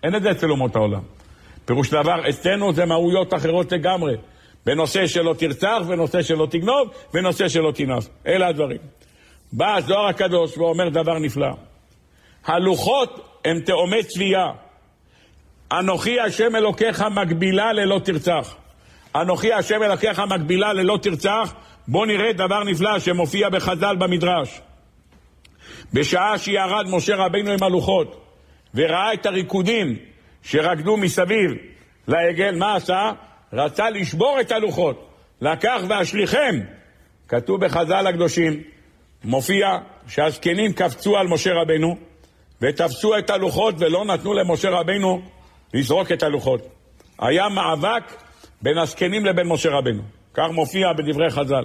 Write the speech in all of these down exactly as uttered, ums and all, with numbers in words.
אין את זה אצל אומות העולם. פירוש דבר, אצלנו זה מהויות אחרות לגמרי. בנושא שלא תרצח, בנושא שלא תגנוב, בנושא שלא תינף. אלה הדברים. בא הזוהר הקדוש ואומר דבר נפלא. הלוחות הם תאומי צבייה. אנוכי השם אלוקיך מגבילה ללא תרצח. אנוכי השם אלוקיך מגבילה ללא תרצח. בוא נראה דבר נפלא שמופיע בחז"ל במדרש. בשעה שירד משה רבינו עם הלוחות וראה את הריקודים שרקדו מסביב לעגל, מה עשה? רצה לשבור את הלוחות. לקח והשליכם. כתוב בחז"ל הקדושים, מופיע שהזקנים קפצו על משה רבינו ותפסו את הלוחות ולא נתנו למשה רבינו לזרוק את הלוחות. היה מאבק בין הזקנים לבין משה רבינו. כך מופיע בדברי חז"ל.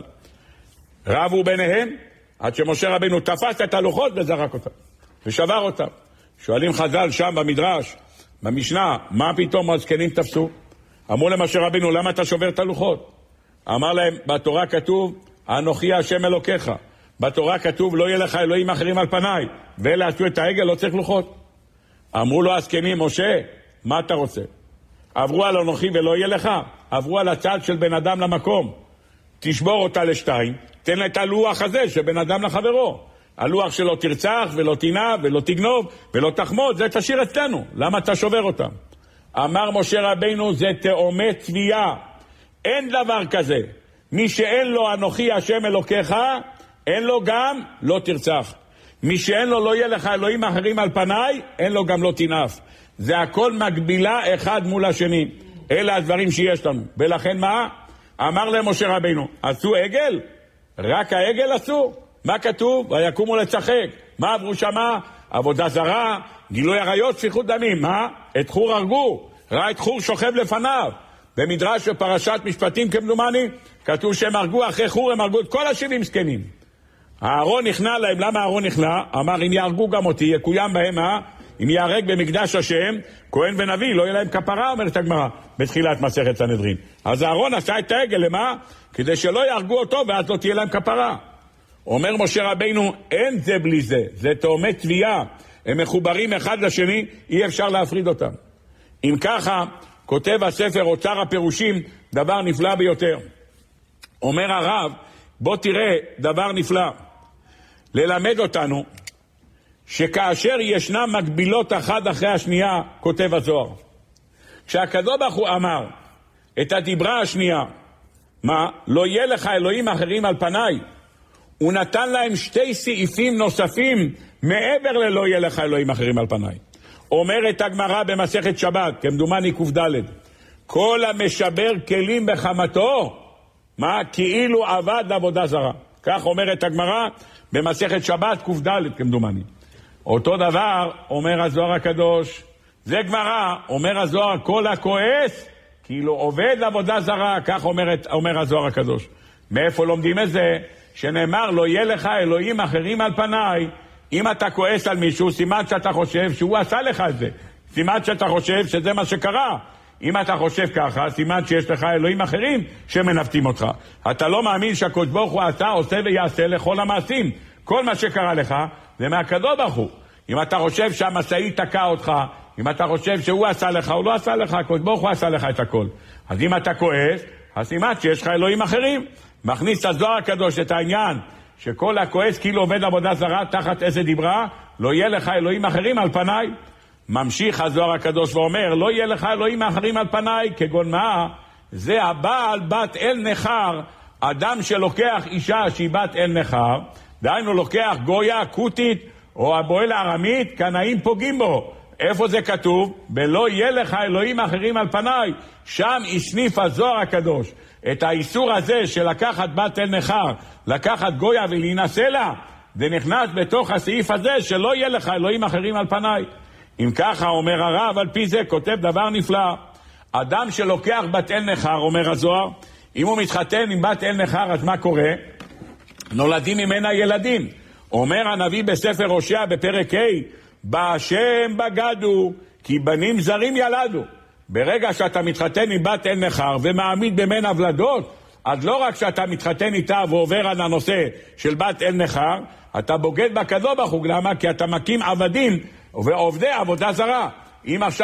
רבו ביניהם עד שמשה רבינו תפס את הלוחות וזרק אותם ושבר אותם. שואלים חז"ל שם במדרש, במשנה, מה פתאום הזקנים תפסו? אמרו למשה רבינו, למה אתה שובר את הלוחות? אמר להם, בתורה כתוב, אנוכי השם אלוקיך. בתורה כתוב, לא יהיה לך אלוהים אחרים על פניי. ואלה עשו את העגל, לא צריך לוחות. אמרו לו הזקנים, משה, מה אתה רוצה? עברו על אנוכי ולא יהיה לך. עברו על הצד של בן אדם למקום. תשבור אותה לשתיים, תן לה את הלוח הזה של בן אדם לחברו. הלוח שלא תרצח ולא תינף ולא תגנוב ולא תחמוד, זה תשאיר אצלנו. למה אתה שובר אותם? אמר משה רבינו, זה תאומי צבייה. אין דבר כזה. מי שאין לו אנוכי השם אלוקיך, אין לו גם לא תרצח. מי שאין לו לא יהיה לך אלוהים אחרים על פניי, אין לו גם לא תינף. זה הכל מגבילה אחד מול השני. אלה הדברים שיש לנו. ולכן מה? אמר להם משה רבינו, עשו עגל? רק העגל עשו? מה כתוב? ויקומו לצחק. מה עברו שמה? עבודה זרה, גילוי עריות, שפיכות דמים. מה? את חור הרגו. ראה את חור שוכב לפניו. במדרש בפרשת משפטים כמדומני, כתוב שהם הרגו אחרי חור, הם הרגו את כל השבעים זקנים. הארון נכנע להם. למה הארון נכנע? אמר, אם יהרגו גם אותי, יקוים בהם מה? אם יהרג במקדש השם, כהן ונביא, לא יהיה להם כפרה, אומרת הגמרא, בתחילת מסכת סנהדרין. אז הארון עשה את העגל, למה? כדי שלא יהרגו אותו, ואז לא תהיה להם כפרה. אומר משה רבינו, אין זה בלי זה, זה תאומי צבייה. הם מחוברים אחד לשני, אי אפשר להפריד אותם. אם ככה, כותב הספר אוצר הפירושים, דבר נפלא ביותר. אומר הרב, בוא תראה דבר נפלא. ללמד אותנו, שכאשר ישנם מקבילות אחת אחרי השנייה, כותב הזוהר. כשהקדוש ברוך הוא אמר את הדיברה השנייה, מה? לא יהיה לך אלוהים אחרים על פניי, הוא נתן להם שתי סעיפים נוספים מעבר ללא יהיה לך אלוהים אחרים על פניי. אומרת הגמרא במסכת שבת, כמדומני ק"ד, כל המשבר כלים בחמתו, מה? כאילו עבד עבודה זרה. כך אומרת הגמרא במסכת שבת ק"ד, כמדומני. אותו דבר אומר הזוהר הקדוש, זה גמרא, אומר הזוהר, כל הכועס כאילו עובד עבודה זרה, כך אומרת, אומר הזוהר הקדוש. מאיפה לומדים את זה? שנאמר, לא יהיה לך אלוהים אחרים על פניי. אם אתה כועס על מישהו, סימן שאתה חושב שהוא עשה לך את זה. סימן שאתה חושב שזה מה שקרה. אם אתה חושב ככה, סימן שיש לך אלוהים אחרים שמנווטים אותך. אתה לא מאמין שהקדוש ברוך הוא עשה, עושה ויעשה לכל המעשים. כל מה שקרה לך זה מהקדוש ברוך הוא. אם אתה חושב שהמשאית תקע אותך, אם אתה חושב שהוא עשה לך, הוא לא עשה לך, הקדוש ברוך הוא עשה לך את הכל. אז אם אתה כועס, אז סימן שיש לך אלוהים אחרים. מכניס הזוהר הקדוש את העניין שכל הכועס כאילו עובד עבודה זרה, תחת איזה דיברה? לא יהיה לך אלוהים אחרים על פניי. ממשיך הזוהר הקדוש ואומר, לא יהיה לך אלוהים אחרים על פניי, כגון מה? זה הבעל בת אל נחר, אדם שלוקח אישה שהיא בת אל נחר, דהיינו לוקח גויה, קוטית, או הבועל הארמית, קנאים פוגעים בו. איפה זה כתוב? ולא יהיה לך אלוהים אחרים על פניי. שם הסניף הזוהר הקדוש את האיסור הזה של לקחת בת אל נחר, לקחת גויה ולהינשא לה, זה נכנס בתוך הסעיף הזה שלא יהיה לך אלוהים אחרים על פניי. אם ככה אומר הרב, על פי זה כותב דבר נפלא. אדם שלוקח בת אל נחר, אומר הזוהר, אם הוא מתחתן עם בת אל נחר, אז מה קורה? נולדים ממנה ילדים. אומר הנביא בספר הושע בפרק ה', בהשם בגדו, כי בנים זרים ילדו. ברגע שאתה מתחתן עם בת אל נחר ומעמיד במנה ולדות, אז לא רק שאתה מתחתן איתה ועובר על הנושא של בת אל נחר, אתה בוגד בקדוש ברוך הוא. למה? כי אתה מקים עבדים ועובדי עבודה זרה. אם עכשיו